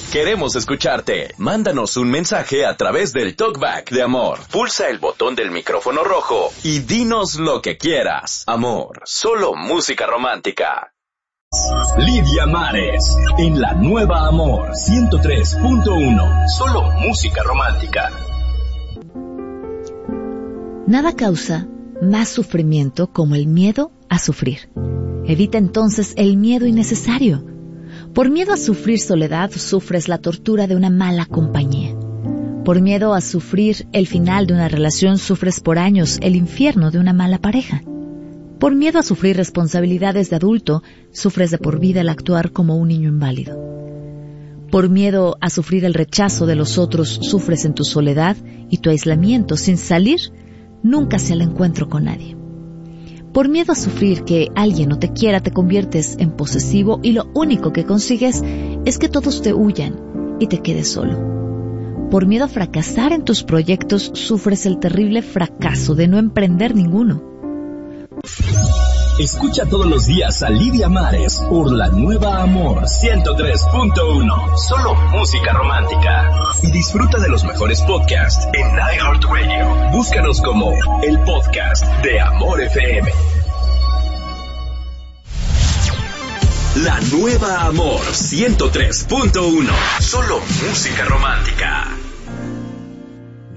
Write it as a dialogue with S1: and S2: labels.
S1: Queremos escucharte. Mándanos un mensaje a través del TalkBack de Amor. Pulsa el botón del micrófono rojo y dinos lo que quieras. Amor, solo música romántica.
S2: Lidia Mares, en la nueva Amor 103.1. Solo música romántica.
S3: Nada causa más sufrimiento como el miedo a sufrir. Evita entonces el miedo innecesario. Por miedo a sufrir soledad, sufres la tortura de una mala compañía. Por miedo a sufrir el final de una relación, sufres por años el infierno de una mala pareja. Por miedo a sufrir responsabilidades de adulto, sufres de por vida el actuar como un niño inválido. Por miedo a sufrir el rechazo de los otros, sufres en tu soledad y tu aislamiento sin salir nunca hacia el encuentro con nadie. Por miedo a sufrir que alguien no te quiera, te conviertes en posesivo y lo único que consigues es que todos te huyan y te quedes solo. Por miedo a fracasar en tus proyectos, sufres el terrible fracaso de no emprender ninguno.
S2: Escucha todos los días a Lidia Mares por la nueva Amor 103.1. Solo música romántica. Y disfruta de los mejores podcasts en iHeartRadio. Búscanos como el podcast de Amor FM. La nueva Amor 103.1. Solo música romántica.